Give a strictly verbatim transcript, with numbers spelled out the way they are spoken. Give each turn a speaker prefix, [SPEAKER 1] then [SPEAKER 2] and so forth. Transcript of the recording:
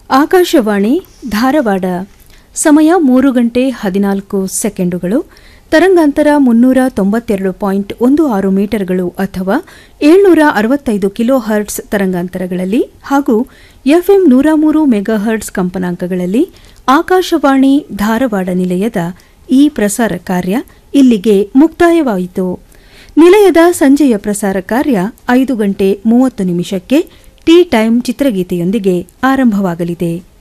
[SPEAKER 1] ಆಕಾಶವಾಣಿ ಧಾರವಾಡ. ಸಮಯ ಮೂರು ಗಂಟೆ ಹದಿನಾಲ್ಕು ಸೆಕೆಂಡುಗಳು. ತರಂಗಾಂತರ ಮುನ್ನೂರ ತೊಂಬತ್ತೆರಡು ಪಾಯಿಂಟ್ ಒಂದು ಆರು ಮೀಟರ್ಗಳು ಅಥವಾ ಏಳ್ನೂರ ಅರವತ್ತೈದು ಕಿಲೋ ಹರ್ಟ್ಸ್ ತರಂಗಾಂತರಗಳಲ್ಲಿ ಹಾಗೂ ಎಫ್ಎಂ ನೂರ ಮೂರು ಮೆಗಾ ಹರ್ಟ್ಸ್ ಕಂಪನಾಂಕಗಳಲ್ಲಿ ಆಕಾಶವಾಣಿ ಧಾರವಾಡ ನಿಲಯದ ಈ ಪ್ರಸಾರ ಕಾರ್ಯ ಇಲ್ಲಿಗೆ ಮುಕ್ತಾಯವಾಯಿತು. ನಿಲಯದ ಸಂಜೆಯ ಪ್ರಸಾರ ಕಾರ್ಯ ಐದು ಗಂಟೆ ಮೂವತ್ತು ನಿಮಿಷಕ್ಕೆ ಟೀ ಟೈಮ್ ಚಿತ್ರಗೀತೆಯೊಂದಿಗೆ ಆರಂಭವಾಗಲಿದೆ.